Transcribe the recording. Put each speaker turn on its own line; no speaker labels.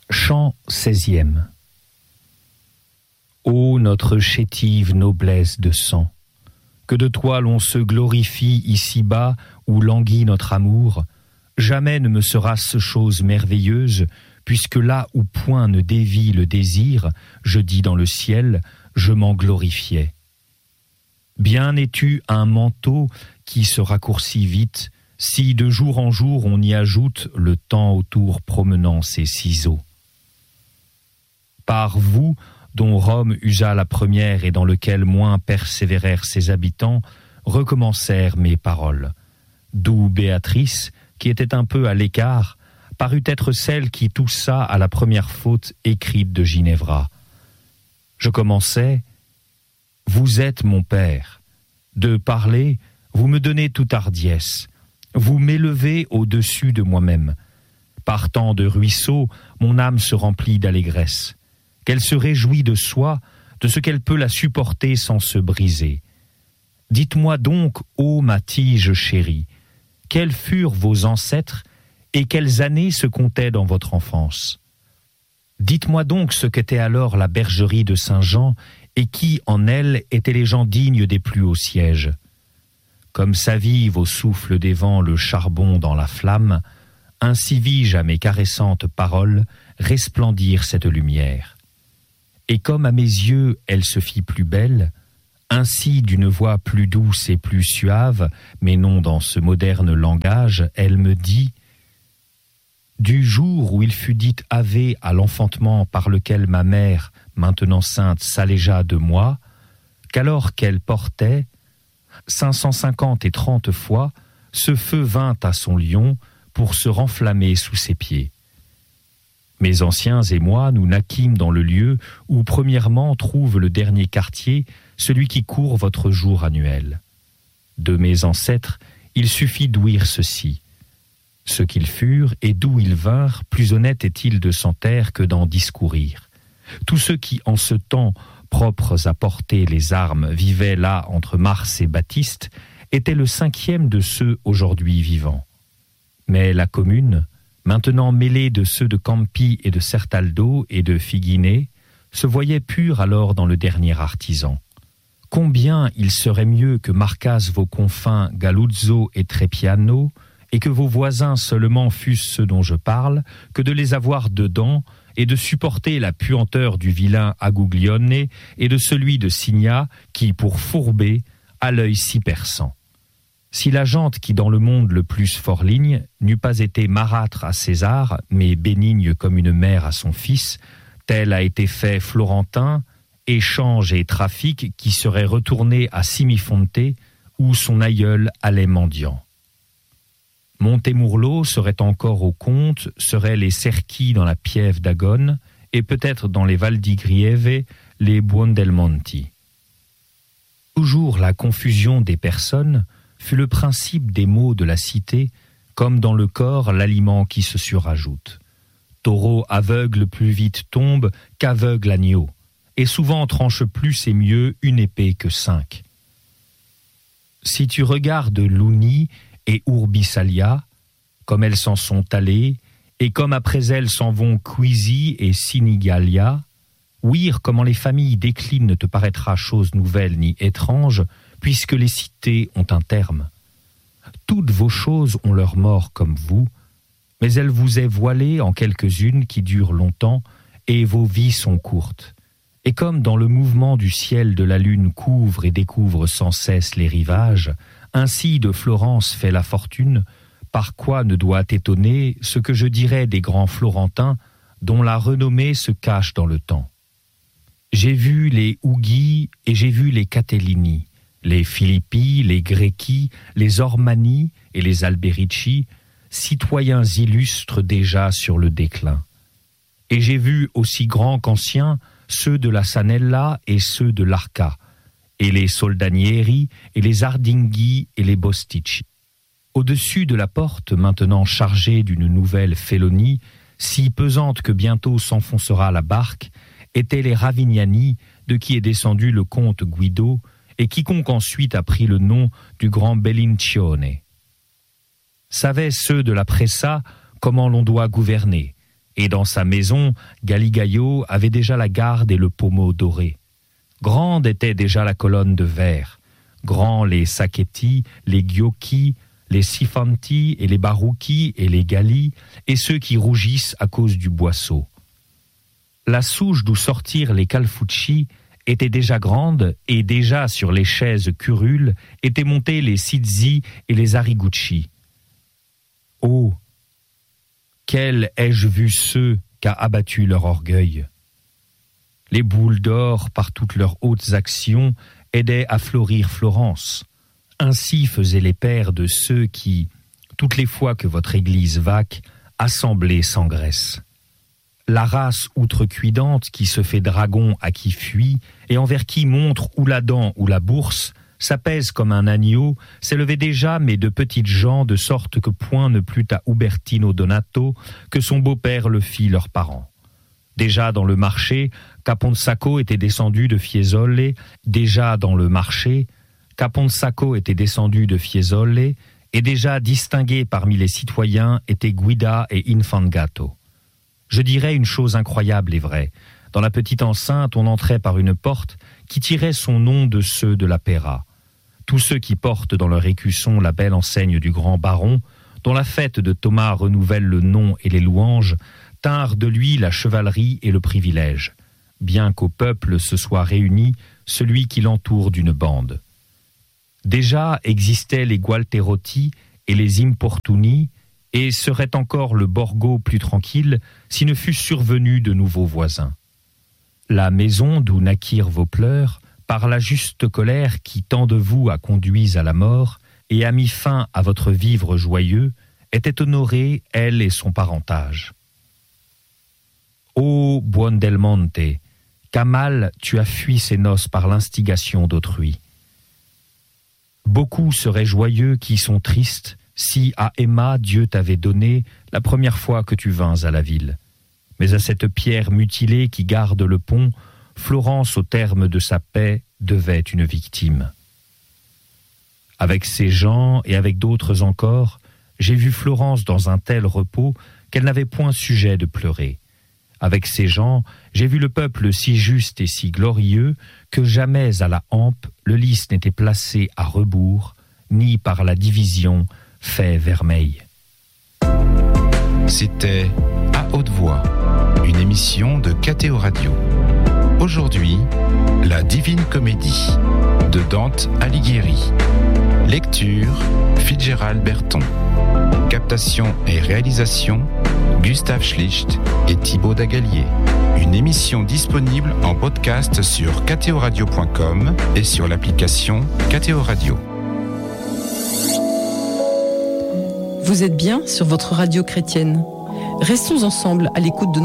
Chant 16e. Ô notre chétive noblesse de sang, que de toi l'on se glorifie ici-bas où languit notre amour, jamais ne me sera-ce chose merveilleuse, puisque là où point ne dévie le désir, je dis dans le ciel, je m'en glorifiais. Bien es-tu un manteau qui se raccourcit vite, si de jour en jour on y ajoute le temps autour promenant ses ciseaux. Par vous, dont Rome usa la première et dans lequel moins persévérèrent ses habitants, recommencèrent mes paroles. D'où Béatrice, qui était un peu à l'écart, parut être celle qui toucha à la première faute écrite de Ginevra. Je commençais « Vous êtes mon père. De parler, vous me donnez toute hardiesse. Vous m'élevez au-dessus de moi-même. Partant de ruisseaux, mon âme se remplit d'allégresse. Qu'elle se réjouit de soi, de ce qu'elle peut la supporter sans se briser. Dites-moi donc, ô ma tige chérie, quels furent vos ancêtres et quelles années se comptaient dans votre enfance? Dites-moi donc ce qu'était alors la bergerie de Saint-Jean et qui, en elle, étaient les gens dignes des plus hauts sièges. Comme s'avive au souffle des vents le charbon dans la flamme, ainsi vis-je à mes caressantes paroles resplendir cette lumière. Et comme à mes yeux elle se fit plus belle, ainsi d'une voix plus douce et plus suave, mais non dans ce moderne langage, elle me dit « Du jour où il fut dit Ave à l'enfantement par lequel ma mère, maintenant sainte, s'allégea de moi, qu'alors qu'elle portait, 550 fois, ce feu vint à son lion pour se renflammer sous ses pieds. Mes anciens et moi, nous naquîmes dans le lieu où premièrement trouve le dernier quartier, celui qui court votre jour annuel. De mes ancêtres, il suffit d'ouïr ceci. Ce qu'ils furent et d'où ils vinrent, plus honnête est-il de s'en taire que d'en discourir. Tous ceux qui, en ce temps, propres à porter les armes, vivaient là entre Mars et Baptiste, étaient le 5e de ceux aujourd'hui vivants. Mais la commune, maintenant mêlée de ceux de Campi et de Certaldo et de Figuiné, se voyait pure alors dans le dernier artisan. Combien il serait mieux que marquassent vos confins Galuzzo et Trepiano, et que vos voisins seulement fussent ceux dont je parle, que de les avoir dedans, et de supporter la puanteur du vilain Aguglione et de celui de Signa, qui, pour fourber, a l'œil si perçant. Si la gente qui dans le monde le plus forligne n'eût pas été marâtre à César, mais bénigne comme une mère à son fils, tel a été fait Florentin, échange et trafic qui serait retourné à Simifonte, où son aïeul allait mendiant. Montemurlo serait encore au compte, seraient les Cerchi dans la Pieve d'Agone, et peut-être dans les Val di Grieve, les Buondelmonti. Toujours la confusion des personnes fut le principe des maux de la cité, comme dans le corps l'aliment qui se surajoute. Taureau aveugle plus vite tombe qu'aveugle agneau, et souvent tranche plus et mieux une épée que 5. Si tu regardes Luni et Urbisalia, comme elles s'en sont allées, et comme après elles s'en vont Quisi et Sinigalia, ouïr comment les familles déclinent ne te paraîtra chose nouvelle ni étrange, puisque les cités ont un terme. Toutes vos choses ont leur mort comme vous, mais elle vous est voilée en quelques-unes qui durent longtemps, et vos vies sont courtes. Et comme dans le mouvement du ciel de la lune couvre et découvre sans cesse les rivages, ainsi de Florence fait la fortune, par quoi ne doit t'étonner ce que je dirais des grands Florentins dont la renommée se cache dans le temps. J'ai vu les Ughi et j'ai vu les Catellini, les Filippi, les Grecchi, les Ormani et les Alberici, citoyens illustres déjà sur le déclin. Et j'ai vu aussi grands qu'anciens ceux de la Sanella et ceux de l'Arca, et les Soldanieri, et les Ardinghi, et les Bostici. Au-dessus de la porte, maintenant chargée d'une nouvelle félonie, si pesante que bientôt s'enfoncera la barque, étaient les Ravignani, de qui est descendu le comte Guido, et quiconque ensuite a pris le nom du grand Bellincione. Savaient ceux de la Pressa comment l'on doit gouverner, et dans sa maison, Galigaio avait déjà la garde et le pommeau doré. Grande était déjà la colonne de verre, grands les Sacchetti, les Ghiocchi, les Sifanti et les Barucchi et les Galli, et ceux qui rougissent à cause du boisseau. La souche d'où sortirent les Calfucci était déjà grande, et déjà sur les chaises curules étaient montés les Sizzi et les Arrigucci. Oh, quels ai-je vu ceux qu'a abattu leur orgueil! Les boules d'or, par toutes leurs hautes actions, aidaient à florir Florence. Ainsi faisaient les pères de ceux qui, toutes les fois que votre église vaque, assemblaient sans graisse. La race outrecuidante qui se fait dragon à qui fuit, et envers qui montre ou la dent ou la bourse, s'apaise comme un agneau, s'élevait déjà, mais de petites gens, de sorte que point ne plut à Ubertino Donato que son beau-père le fit leurs parents. Déjà dans le marché, Caponsacco était descendu de Fiesole, et déjà distingués parmi les citoyens étaient Guida et Infangato. Je dirais une chose incroyable et vraie. Dans la petite enceinte, on entrait par une porte qui tirait son nom de ceux de la Pera. Tous ceux qui portent dans leur écusson la belle enseigne du grand baron, dont la fête de Thomas renouvelle le nom et les louanges, tinrent de lui la chevalerie et le privilège, bien qu'au peuple se soit réuni celui qui l'entoure d'une bande. Déjà existaient les Gualterotti et les Importuni, et serait encore le Borgo plus tranquille si ne fût survenu de nouveaux voisins. La maison d'où naquirent vos pleurs, par la juste colère qui tant de vous a conduits à la mort et a mis fin à votre vivre joyeux, était honorée, elle et son parentage. Ô Buondelmonte, qu'à mal tu as fui ces noces par l'instigation d'autrui. Beaucoup seraient joyeux qui sont tristes si à Emma Dieu t'avait donné la première fois que tu vins à la ville. Mais à cette pierre mutilée qui garde le pont, Florence, au terme de sa paix, devait une victime. Avec ces gens et avec d'autres encore, j'ai vu Florence dans un tel repos qu'elle n'avait point sujet de pleurer. Avec ces gens, j'ai vu le peuple si juste et si glorieux que jamais à la hampe le lys n'était placé à rebours, ni par la division fait vermeil.
C'était À haute voix, une émission de KTO Radio. Aujourd'hui, La Divine Comédie de Dante Alighieri. Lecture, Fitzgerald Berton. Captation et réalisation, Gustave Schlicht et Thibaut Dagalier. Une émission disponible en podcast sur ktoradio.com et sur l'application KTO Radio.
Vous êtes bien sur votre radio chrétienne. Restons ensemble à l'écoute de